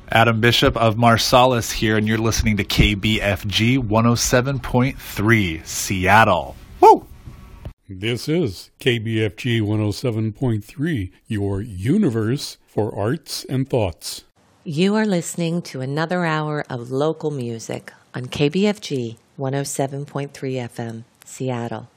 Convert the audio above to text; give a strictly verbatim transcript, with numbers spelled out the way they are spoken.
Adam Bishop of Marsalis here, and you're listening to K B F G one oh seven point three, Seattle. Woo! This is K B F G one oh seven point three, your universe for arts and thoughts. You are listening to another hour of local music on K B F G one oh seven point three F M, Seattle.